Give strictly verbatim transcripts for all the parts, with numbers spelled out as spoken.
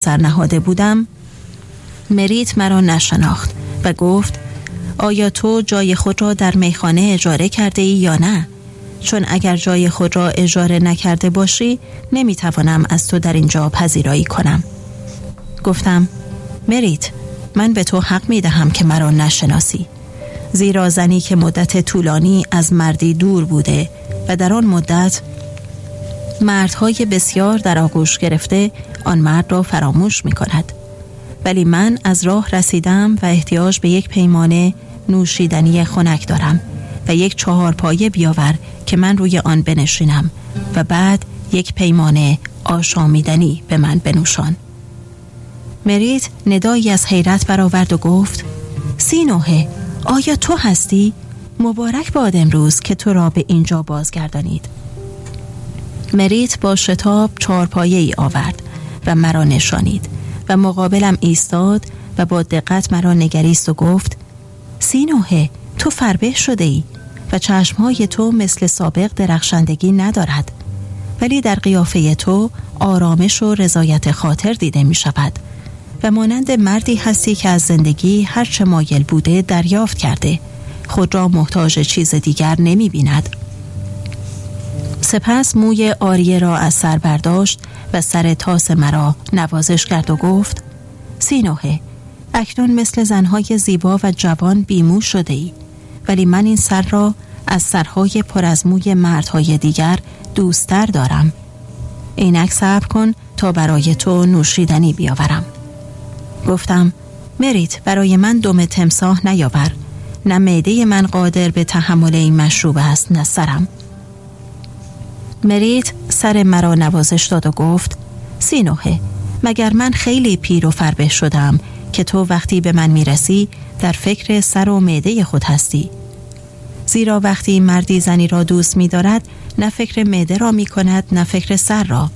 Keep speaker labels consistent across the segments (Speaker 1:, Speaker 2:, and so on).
Speaker 1: سر نهاده بودم، مریت مرا نشناخت و گفت آیا تو جای خود را در میخانه اجاره کرده ای یا نه؟ چون اگر جای خود را اجاره نکرده باشی نمیتوانم از تو در اینجا پذیرایی کنم. گفتم مریت، من به تو حق میدهم که مرا نشناسی، زیرا زنی که مدت طولانی از مردی دور بوده و در آن مدت مردهای بسیار در آغوش گرفته آن مرد را فراموش می کند. ولی من از راه رسیدم و احتیاج به یک پیمانه نوشیدنی خنک دارم و یک چهار پایه بیاور که من روی آن بنشینم و بعد یک پیمانه آشامیدنی به من بنوشان. مریت ندایی از حیرت برآورد و گفت سینوحه، آیا تو هستی؟ مبارک باد امروز که تو را به اینجا بازگردانید. مریت با شتاب چهارپایه ای آورد و مرا نشانید و مقابلم ایستاد و با دقت مرا نگریست و گفت سینوحه، تو فربه شده ای و چشمهای تو مثل سابق درخشندگی ندارد، ولی در قیافه تو آرامش و رضایت خاطر دیده می شود و مانند مردی هستی که از زندگی هر چه مایل بوده دریافت کرده، خود را محتاج چیز دیگر نمی بیند. سپس موی آریه را از سر برداشت و سر تاس مرا نوازش کرد و گفت سینوحه، اکنون مثل زنهای زیبا و جوان بیمو شده ای، ولی من این سر را از سرهای پر از موی مردهای دیگر دوست‌تر دارم. اینک صبر کن تا برای تو نوشیدنی بیاورم. گفتم مریت، برای من دم تمساح نیاور، نه معده من قادر به تحمل این مشروب است نه سرم. مریت سر مرا نوازش داد و گفت سینوحه، مگر من خیلی پیر و فربه شدم که تو وقتی به من میرسی در فکر سر و معده خود هستی؟ زیرا وقتی مردی زنی را دوست می‌دارد نه فکر معده را می‌کند نه فکر سر را.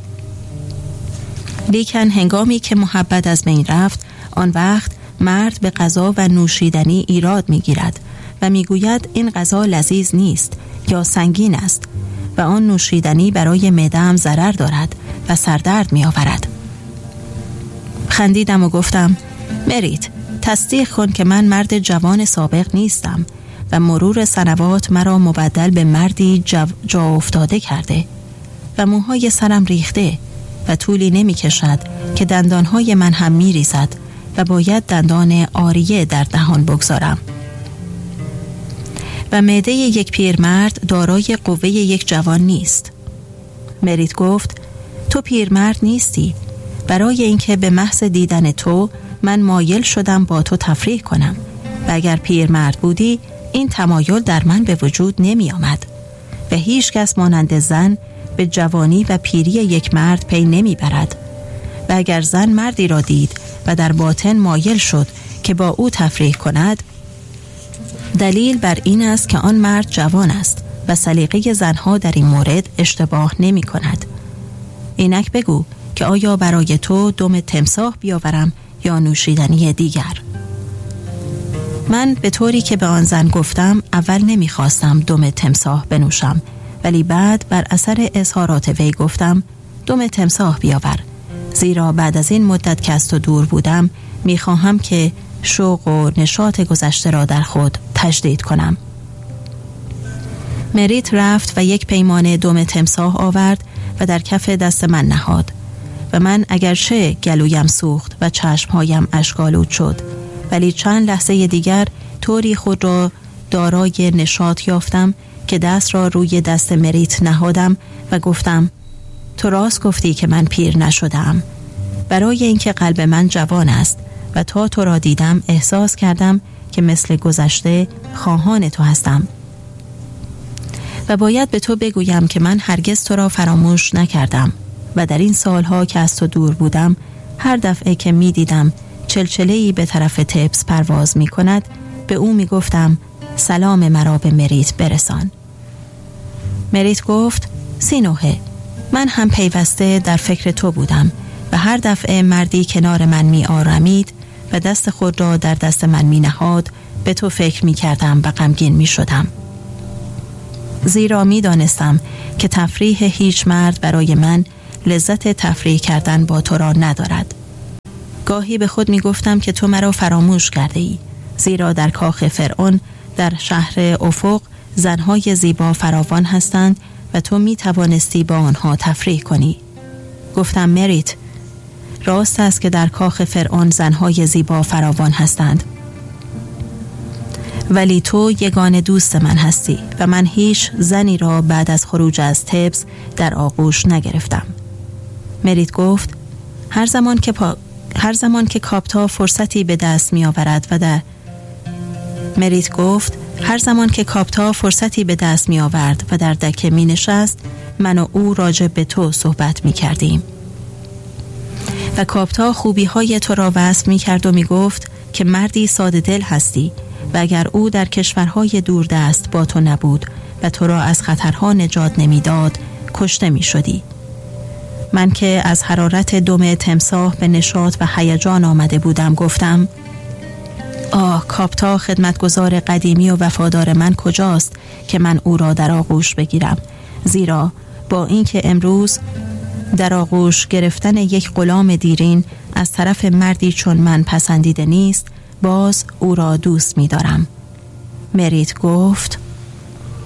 Speaker 1: لیکن هنگامی که محبت از بین رفت، آن وقت مرد به غذا و نوشیدنی ایراد می‌گیرد و می‌گوید این غذا لذیذ نیست یا سنگین است و آن نوشیدنی برای معده‌ام ضرر دارد و سردرد می‌آورد. خندیدم و گفتم مریت، تصدیق کن که من مرد جوان سابق نیستم و مرور سنوات مرا مبدل به مردی جو... جا افتاده کرده و موهای سرم ریخته و طولی نمی کشد که دندانهای من هم می ریزد و باید دندان آریه در دهان بگذارم. و معده یک پیرمرد دارای قوه یک جوان نیست. مریت گفت تو پیرمرد نیستی، برای اینکه به محض دیدن تو من مایل شدم با تو تفریح کنم و اگر پیرمرد بودی این تمایل در من به وجود نمی آمد و هیچ کس مانند زن به جوانی و پیری یک مرد پی نمی برد و اگر زن مردی را دید و در باطن مایل شد که با او تفریح کند، دلیل بر این است که آن مرد جوان است و سلیقه زنها در این مورد اشتباه نمی کند. اینک بگو که آیا برای تو دم تمساح بیاورم یا نوشیدنی دیگر؟ من به طوری که به آن زن گفتم اول نمیخواستم دم تمساح بنوشم، ولی بعد بر اثر اظهارات وی گفتم دم تمساح بیاور، زیرا بعد از این مدت که از تو دور بودم میخواهم که شوق و نشاط گذشته را در خود تجدید کنم. مریت رفت و یک پیمانه دم تمساح آورد و در کف دست من نهاد و من اگرچه گلویم سوخت و چشمهایم اشک‌آلود شد، ولی چند لحظه دیگر طوری خود را دارای نشاط یافتم که دست را روی دست مریت نهادم و گفتم تو راست گفتی که من پیر نشدم، برای اینکه قلب من جوان است و تا تو را دیدم احساس کردم که مثل گذشته خواهان تو هستم و باید به تو بگویم که من هرگز تو را فراموش نکردم و در این سالها که از تو دور بودم هر دفعه که می دیدم چلچله‌ای به طرف تبس پرواز می کند به او می گفتم سلام مرا به مریت برسان. مریت گفت سینوحه، من هم پیوسته در فکر تو بودم و هر دفعه مردی کنار من می آرامید و دست خود را در دست من می نهاد به تو فکر می کردم و غمگین می شدم، زیرا می دانستم که تفریح هیچ مرد برای من لذت تفریح کردن با تو را ندارد گاهی به خود می گفتم که تو مرا فراموش کرده ای، زیرا در کاخ فرعون در شهر افق زنهای زیبا فراوان هستند و تو می توانستی با آنها تفریح کنی. گفتم مریت، راست است که در کاخ فرعون زنهای زیبا فراوان هستند، ولی تو یگانه دوست من هستی و من هیچ زنی را بعد از خروج از تبس در آغوش نگرفتم. مریت گفت هر زمان که پا... هر زمان که کاپتا فرصتی به دست می آورد و در مریت گفت هر زمان که کاپتا فرصتی به دست می آورد و در دکه می نشست، من و او راجع به تو صحبت می کردیم و کاپتا خوبی های تو را وصف می کرد و می گفت که مردی ساده دل هستی و اگر او در کشورهای دوردست با تو نبود و تو را از خطرها نجات نمی داد، کشته می شدی. من که از حرارت دم تمساح به نشاط و هیجان آمده بودم گفتم آه کاپتا خدمتگزار قدیمی و وفادار من کجاست که من او را در آغوش بگیرم، زیرا با اینکه امروز در آغوش گرفتن یک غلام دیرین از طرف مردی چون من پسندیده نیست، باز او را دوست می دارم. مریت گفت